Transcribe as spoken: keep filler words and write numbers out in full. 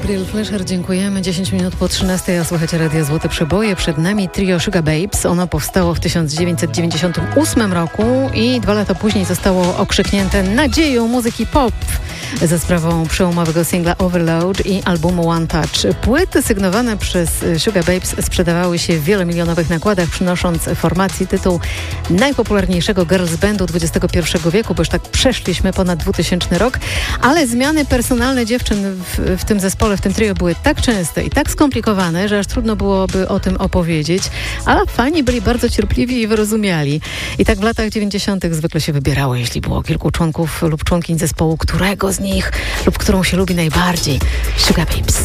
Gabriel Flesher, dziękujemy. dziesięć minut po trzynastej, a słuchacie Radia Złote Przeboje. Przed nami trio Sugar Babes. Ono powstało w tysiąc dziewięćset dziewięćdziesiątym ósmym roku i dwa lata później zostało okrzyknięte nadzieją muzyki pop za sprawą przełomowego singla Overload i albumu One Touch. Płyty sygnowane przez Sugar Babes sprzedawały się w wielomilionowych nakładach, przynosząc formacji tytuł najpopularniejszego girls bandu dwudziestego pierwszego wieku, bo już tak przeszliśmy ponad dwutysięczny rok, ale zmiany personalne dziewczyn w, w tym zespole, w tym trio były tak częste i tak skomplikowane, że aż trudno byłoby o tym opowiedzieć, ale fani byli bardzo cierpliwi i wyrozumiali. I tak w latach dziewięćdziesiątych zwykle się wybierało, jeśli było kilku członków lub członkiń zespołu, którego z nich lub którą się lubi najbardziej. Sugar Babes.